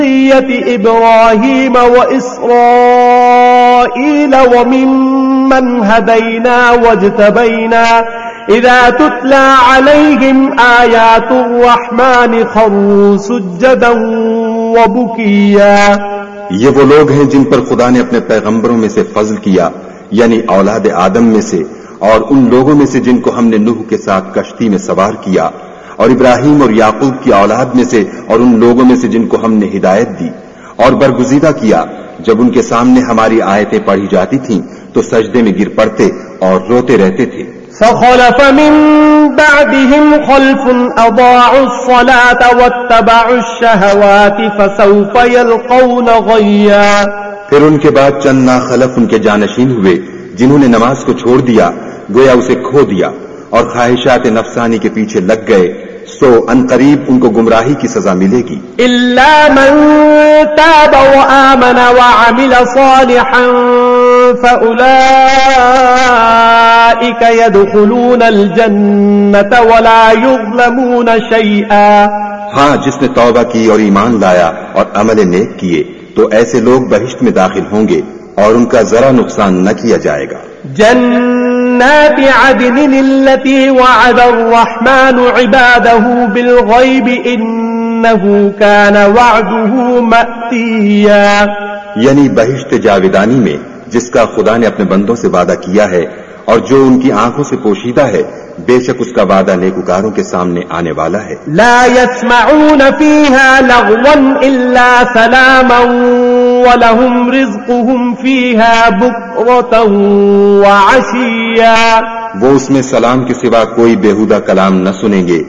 إبراهيم وإسرائيل وممن هدينا واجتبينا إذا تتلى عليهم آيات الرحمن خروا سجدا وبكيا. یہ وہ لوگ ہیں جن پر خدا نے اپنے پیغمبروں میں سے فضل کیا، یعنی اولاد آدم میں سے، اور ان لوگوں میں سے جن کو ہم نے نوح کے ساتھ کشتی میں سوار کیا، اور ابراہیم اور یعقوب کی اولاد میں سے، اور ان لوگوں میں سے جن کو ہم نے ہدایت دی، اور برگزیدہ کیا جب ان کے سامنے ہماری آیتیں پڑھی جاتی تھیں تو سجدے میں گر پڑتے اور روتے رہتے تھے. فخلف من بعدهم خلف اضاعوا الصلاة واتبعوا الشهوات فسوف يلقون غيا. پھر ان کے بعد چند ناخلف ان کے جانشین ہوئے جنہوں نے نماز کو چھوڑ دیا، گویا اسے کھو دیا اور خواہشات نفسانی کے پیچھے لگ گئے، سو انقریب ان کو گمراہی کی سزا ملے گی. الا من تاب وآمن وعمل صالحا فأولئك يدخلون الجنة ولا يظلمون شيئا. ہاں، جس نے توبہ کی اور ایمان لایا اور عمل نیک کیے تو ایسے لوگ بہشت میں داخل ہوں گے اور ان کا ذرا نقصان نہ کیا جائے گا. جنات عدن التي وعد الرحمن عباده بالغيب إنه كان وعده مأتيا. یعنی بہشت جاودانی میں جس کا خدا نے اپنے بندوں سے وعدہ کیا ہے اور جو ان کی آنکھوں سے پوشیدہ ہے، بے شک اس کا وعدہ نیکوکاروں کے سامنے آنے والا ہے. لا يسمعون فيها لغوا إلا سلاما وَلَهُمْ رِزْقُهُمْ فِيهَا بُكْرَةً وَعَشِيًّا. وہ اس میں سلام کے سوا کوئی بےہودہ کلام نہ سنیں گے